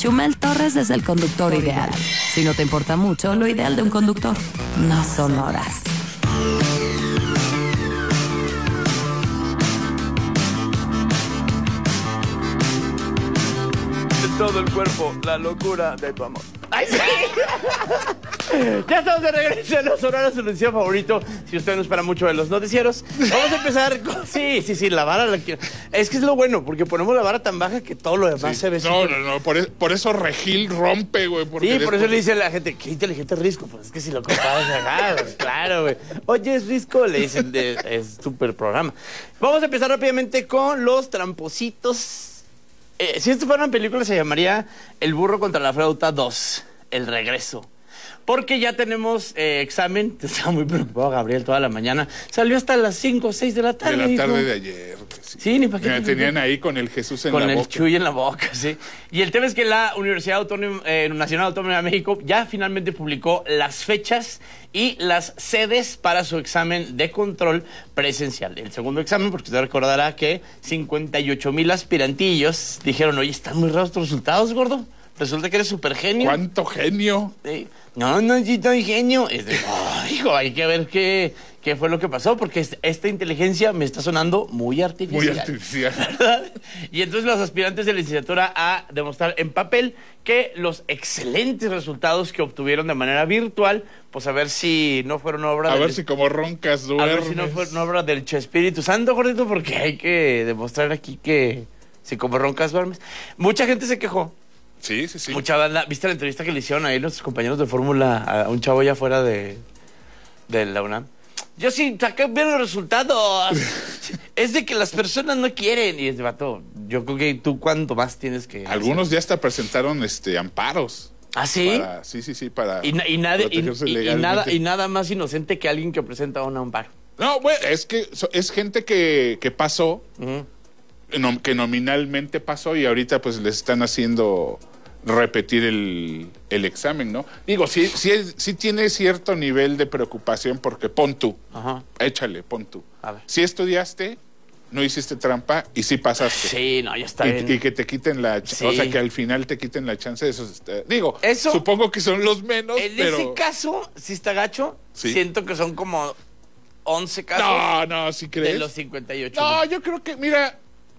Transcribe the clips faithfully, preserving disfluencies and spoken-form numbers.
Chumel Torres es el conductor ideal. Si no te importa mucho, lo ideal de un conductor no son horas. Todo el cuerpo, la locura de tu amor. ¡Ay, sí! Ya estamos de regreso en los horarios de noticiero favorito. Si usted no espera mucho de los noticieros, vamos a empezar con... Sí, sí, sí, la vara la quiero. Es que es lo bueno, porque ponemos la vara tan baja que todo lo demás sí. se ve No, super... no, no, por, es, por eso Regil rompe, güey. Sí, por eso después... le dice a la gente, qué inteligente es Risco. Pues es que si lo comparas acá, pues claro, güey. Oye, es Risco, le dicen, de, es súper programa. Vamos a empezar rápidamente con los trampositos. Eh, si esto fuera una película se llamaría El burro contra la flauta dos, El regreso. Porque ya tenemos eh, examen. Estaba muy preocupado Gabriel toda la mañana. Salió hasta las cinco o seis de la tarde. De la tarde dijo. de ayer. Sí, sí ni para qué. Me tenían ahí con el Jesús en con la boca. Con el Chuy en la boca, sí. Y el tema es que la Universidad Autónoma, eh, Nacional Autónoma de México ya finalmente publicó las fechas y las sedes para su examen de control presencial. El segundo examen, porque usted recordará que cincuenta y ocho mil aspirantillos dijeron, oye, están muy raros tus resultados, gordo. Resulta que eres súper genio. ¿Cuánto genio? Sí. No, no, sí, estoy genio. Es de, oh, hijo, hay que ver qué, qué fue lo que pasó, porque esta inteligencia me está sonando muy artificial. Muy artificial. ¿Verdad? Y entonces los aspirantes de licenciatura a demostrar en papel que los excelentes resultados que obtuvieron de manera virtual, pues a ver si no fueron obra a del... A ver si como roncas duermes. A ver si no fueron obra del Espíritu Santo, gordito, porque hay que demostrar aquí que si como roncas duermes. Mucha gente se quejó. Sí, sí, sí. Mucha banda. ¿Viste la entrevista que le hicieron ahí nuestros compañeros de Fórmula a un chavo allá afuera de, de la UNAM? Yo sí saqué bien los resultados. Es de que las personas no quieren. Y es de vato, yo creo que tú cuánto más tienes que... Algunos hacer. Ya hasta presentaron este amparos. ¿Ah, sí? Para, sí, sí, sí, para... Y, y, nadie, y, y, y, nada, y nada más inocente que alguien que presenta un amparo. No, bueno, es que es gente que, que pasó, uh-huh. no, que nominalmente pasó y ahorita pues les están haciendo... repetir el, el examen, ¿no? Digo, sí, sí, sí tiene cierto nivel de preocupación porque pon tú, Ajá. échale, pon tú. Si estudiaste, no hiciste trampa y sí pasaste. Sí, no, ya está y, bien. Y que te quiten la... Sí. O sea, que al final te quiten la chance de eso. Digo, eso, supongo que son los menos, en pero... ese caso, si está gacho, sí. Siento que son como once casos. No, no, ¿sí crees? De los cincuenta y ocho. No, yo creo que, mira...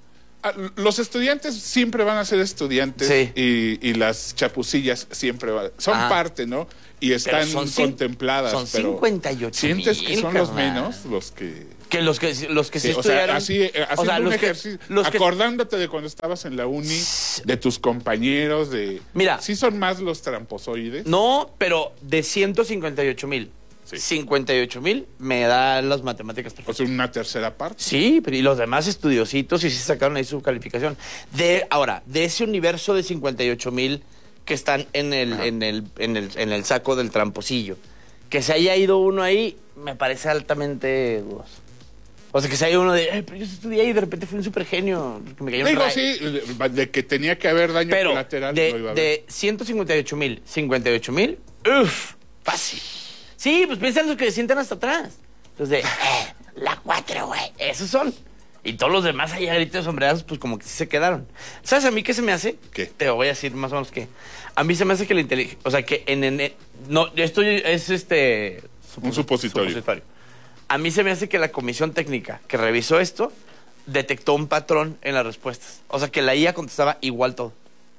Los estudiantes siempre van a ser estudiantes sí. y, y las chapucillas siempre van, son ah. parte, ¿no? Y están son contempladas. Son pero cincuenta y ocho ¿sientes mil, que son carnal. Los menos los que... Que los que, los que sí, sí o estudiaron... Sea, así, o sea, un los ejercicio, que, los acordándote de cuando estabas en la uni, de tus compañeros, de... Mira... ¿Sí son más los tramposoides? No, pero de ciento cincuenta y ocho mil. Sí. cincuenta y ocho mil me da las matemáticas perfectas. O sea, una tercera parte. Sí, pero y los demás estudiositos y sí sacaron ahí su calificación. De, ahora, de ese universo de cincuenta y ocho mil que están en el, en, el, en, el, en el saco del tramposillo, que se haya ido uno ahí, me parece altamente dudoso. O sea, que se haya uno de, eh, pero yo estudié ahí y de repente fui un super genio. Que me cayó Digo, un sí, de, de que tenía que haber daño pero colateral. De, lo iba a de ciento cincuenta y ocho mil, cincuenta y ocho mil, uff, fácil. Sí, pues piensan los que se sientan hasta atrás. Los de, eh, la cuatro, güey. Esos son. Y todos los demás allá gritos sombreados, pues como que sí se quedaron. ¿Sabes a mí qué se me hace? ¿Qué? Te voy a decir más o menos que. A mí se me hace que la inteligencia. O sea, que en. en no, esto es este. Un supositorio. supositorio. A mí se me hace que la comisión técnica que revisó esto detectó un patrón en las respuestas. O sea, que la I A contestaba igual todo.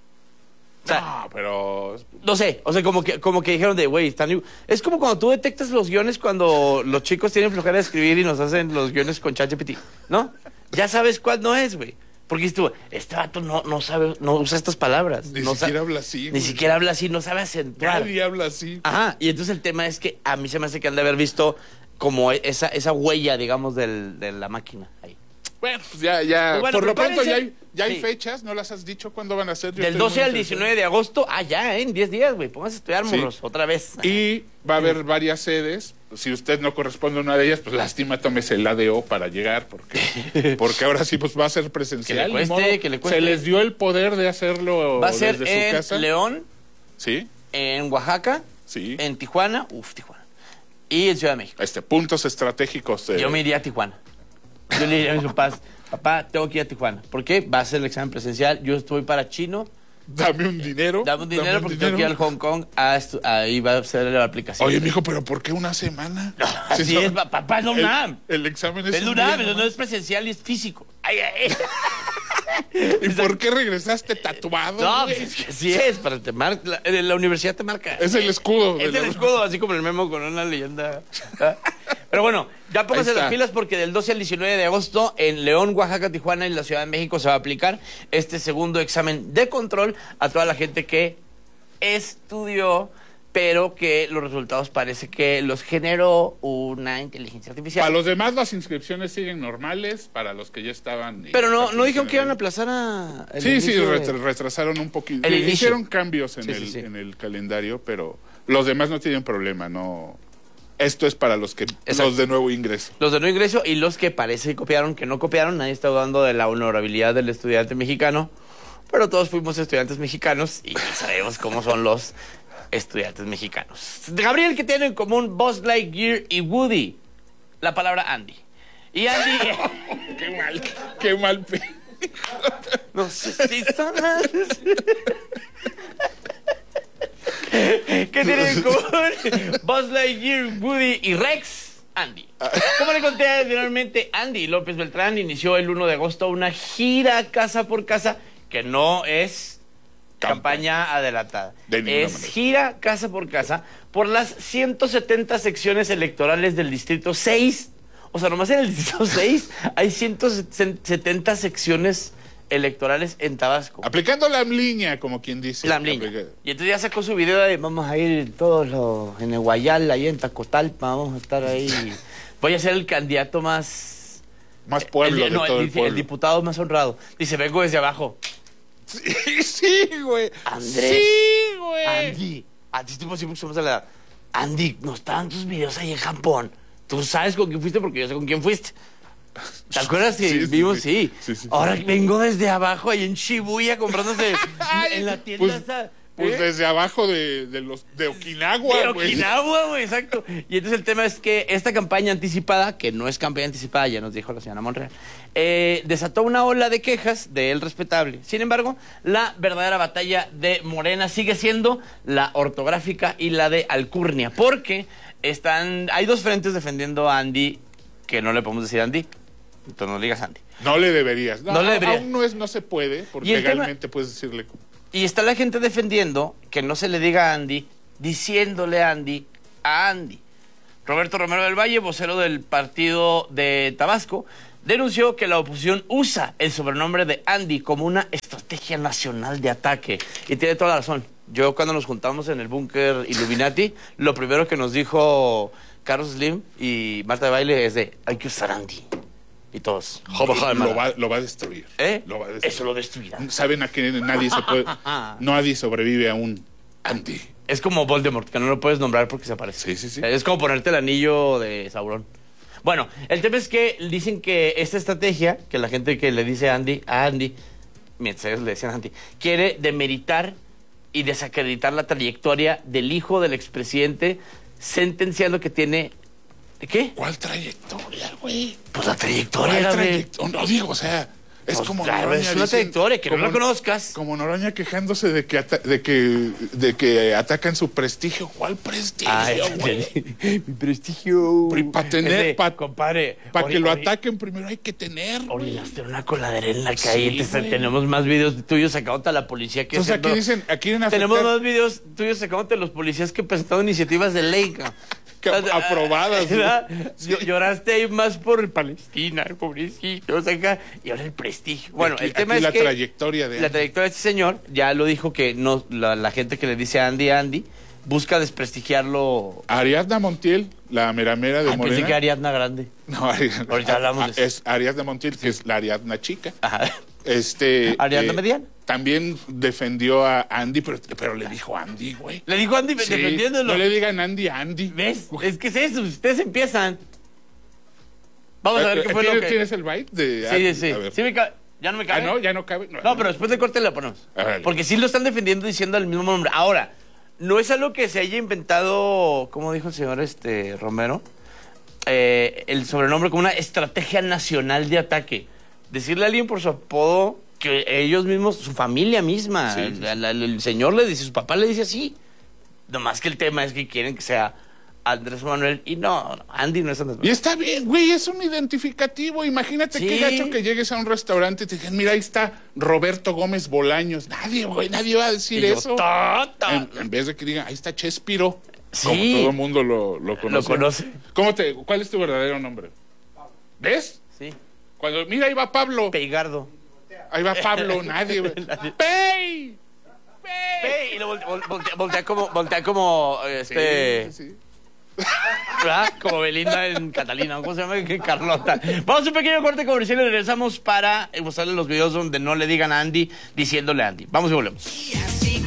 O sea, no, pero... No sé, o sea, como que, como que dijeron de, güey, están... Es como cuando tú detectas los guiones cuando los chicos tienen flojera de escribir y nos hacen los guiones con ChatGPT, ¿no? Ya sabes cuál no es, güey. Porque dices tú, este vato no, no sabe, no usa estas palabras. Ni no siquiera sabe, habla así. Ni güey. siquiera habla así, no sabe acentuar. Nadie habla así. Ajá, y entonces el tema es que a mí se me hace que han de haber visto como esa, esa huella, digamos, del, de la máquina ahí. Bueno, pues ya, ya. Pues bueno, por lo pronto ya hay, ya hay sí. fechas, ¿no las has dicho cuándo van a ser? Yo Del doce al diecinueve de agosto, ah, ya, ¿eh? En diez días, güey. Pónganse a estudiar, sí. morros, otra vez. Y va a haber sí. varias sedes. Si usted no corresponde a una de ellas, pues lástima, tómese el A D O para llegar, porque, porque ahora sí pues va a ser presencial. Que le cueste, modo, que le cueste. Se les dio el poder de hacerlo va a ser desde en su casa. León, sí, en Oaxaca, sí, en Tijuana, uf, Tijuana, y en Ciudad de México. Este, puntos estratégicos. De... Yo me iría a Tijuana. Yo le diría a mis papás, papá, tengo que ir a Tijuana. ¿Por qué? Va a ser el examen presencial. Yo estoy para chino, Dame un dinero. Dame un dinero un porque dinero. tengo que ir al Hong Kong. A estu- ahí va a ser la aplicación. Oye, mijo, ¿pero por qué una semana? Así Sí, es, no. pa- papá, no El, UNAM. el examen es Es un UNAM, día no nomás. es presencial y es físico. Ay, ay. ¿Y por qué regresaste tatuado? No, güey? pues es que así es, para te marca, la, en la universidad te marca. Es el escudo. de Es la- el escudo, así como el memo con una leyenda. ¿Ah? Pero bueno, ya pónganse Ahí está. las pilas porque del doce al diecinueve de agosto en León, Oaxaca, Tijuana y la Ciudad de México se va a aplicar este segundo examen de control a toda la gente que estudió, pero que los resultados parece que los generó una inteligencia artificial. Para los demás las inscripciones siguen normales, para los que ya estaban... Pero no, no dijeron que iban a aplazar a... el Sí, sí, inicio de- ret- retrasaron un poquito. El Sí, inicio. hicieron cambios en, Sí, el, sí, sí. en el calendario, pero los demás no tienen problema, no... Esto es para los que Exacto. los de nuevo ingreso. Los de no ingreso y los que parece que copiaron, que no copiaron. Nadie está dudando de la honorabilidad del estudiante mexicano, pero todos fuimos estudiantes mexicanos y sabemos cómo son los estudiantes mexicanos. Gabriel, ¿qué tienen en común Buzz Lightyear y Woody? La palabra Andy. Y Andy... Qué mal, qué mal. pe- no sé si son las- ¿Qué tienen en común Buzz Lightyear, Woody y Rex? Andy. Como le conté anteriormente, Andy López Beltrán inició el uno de agosto una gira casa por casa que no es campaña adelantada. De ninguna Es manera. gira casa por casa por las ciento setenta secciones electorales del Distrito seis. O sea, nomás en el Distrito seis hay ciento setenta secciones electorales en Tabasco. Aplicando la línea, como quien dice. La Amliña. Aplica- Y entonces ya sacó su video de vamos a ir todos los en el Guayal, ahí en Tacotalpa, vamos a estar ahí. Voy a ser el candidato más... Más pueblo el, de no, todo el, el pueblo. el diputado más honrado. Dice, vengo desde abajo. Sí, sí, güey. Andrés. Sí, güey. Andy, a ti tipo siempre somos a la edad. Andy, no estaban tus videos ahí en Japón. Tú sabes con quién fuiste porque yo sé con quién fuiste. ¿Te acuerdas que Sí, sí, vimos? sí. Sí. Sí, sí. Ahora vengo desde abajo ahí en Shibuya comprándose en la tienda Pues, esa. pues ¿eh? desde abajo de, de los de Okinawa, De güey. Okinawa, güey, exacto. Y entonces el tema es que esta campaña anticipada, que no es campaña anticipada, ya nos dijo la señora Monreal, eh, desató una ola de quejas de él respetable. Sin embargo, la verdadera batalla de Morena sigue siendo la ortográfica y la de alcurnia, porque están, hay dos frentes defendiendo a Andy, que no le podemos decir Andy, entonces no le digas Andy. No le deberías. No, No le a- debería. Aún no es, no se puede, porque Y el tema- legalmente puedes decirle. Y está la gente defendiendo que no se le diga a Andy, diciéndole Andy a Andy. Roberto Romero del Valle, vocero del partido de Tabasco, denunció que la oposición usa el sobrenombre de Andy como una estrategia nacional de ataque. Y tiene toda la razón. Yo cuando nos juntamos en el búnker Illuminati, lo primero que nos dijo Carlos Slim y Marta de Baile es de, hay que usar Andy. Y todos, joba, joba, lo, mala. va, lo va a destruir. ¿Eh? Lo va a destruir. Eso lo destruirá. Saben a que nadie se puede. Nadie sobrevive a un Andy. Es como Voldemort, que no lo puedes nombrar porque se aparece. Sí, sí, sí. Es como ponerte el anillo de Sauron. Bueno, el tema es que dicen que esta estrategia, que la gente que le dice Andy, a Andy, mientras ellos le decían Andy, quiere demeritar y desacreditar la trayectoria del hijo del expresidente, sentenciando que tiene... ¿De qué? ¿Cuál trayectoria, güey? Pues la trayectoria ¿Cuál era de... trayectoria? No digo, o sea, es Pues, como claro, Noroña es una dicen- trayectoria, que no como- la conozcas. Como Noroña quejándose de que, ata- de que, de que atacan su prestigio. ¿Cuál prestigio, Ay, güey? mi prestigio. Para tener, Es de, para compadre. que ori- lo ori- ataquen primero hay que tener, güey. Orinaste en una coladera en la Sí, calle. te- güey. tenemos más videos tuyos sacándote a la policía que Entonces aquí haciendo- dicen, aquí quieren afectar Tenemos más videos tuyos sacándote a los policías que presentando iniciativas de ley. ca. que aprobadas. güey. ¿Verdad? Ll- Lloraste ahí más por Palestina, pobrecito, o sea, acá, y ahora el prestigio. Bueno, Aquí- el tema aquí es la que trayectoria de la Andy. trayectoria de este señor ya lo dijo que no la, la gente que le dice Andy Andy busca desprestigiarlo. Ariadna Montiel, la meramera de Ay, pensé Morena. que Ariadna Grande. No, Ari- Ahorita hablamos de eso. Es Ariadna Montiel, que es la Ariadna chica. Ajá. Este, Ariadna Mediana. También defendió a Andy, pero, pero le dijo Andy, güey. Le dijo Andy Sí, defendiéndolo. no le digan Andy a Andy. ¿Ves? Es que es eso, ustedes empiezan. Vamos a ver qué fue lo ¿Tienes, que... ¿Tienes el byte de Sí, Andy? sí, A ver. sí. me ca- Ya no me Ah, cabe. no, ya no cabe. No, pero después del corte le ponemos. Órale. Porque sí lo están defendiendo diciendo el mismo nombre. Ahora, no es algo que se haya inventado, como dijo el señor este Romero, eh, el sobrenombre como una estrategia nacional de ataque. Decirle a alguien por su apodo que ellos mismos, su familia misma, Sí, sí, el, sí. el- el señor le dice, su papá le dice así. Nomás que el tema es que quieren que sea Andrés Manuel y no, no, Andy no es Andrés Y Manuel. está bien, güey, es un identificativo. Imagínate Sí. qué gacho que llegues a un restaurante y te digan, mira, ahí está Roberto Gómez Bolaños. Nadie, güey, nadie va a decir Y yo, eso. "Ta, ta". En, en vez de que digan, ahí está Chespiro. Sí. Como todo el mundo lo, lo conoce. Lo conoce. ¿Cómo te, ¿Cuál es tu verdadero nombre? ¿Ves? Sí, Cuando, mira, ahí va Pablo. Peigardo. Ahí va Pablo, nadie, güey. ¡Pey! ¡Pey! Pe- y lo voltea, voltea- voltea como, voltea como, este, Sí, sí. ¿verdad? Como Belinda en Catalina, ¿cómo se llama? Que Carlota. Vamos a un pequeño corte comercial y regresamos para mostrarles los videos donde no le digan a Andy diciéndole a Andy. Vamos y volvemos.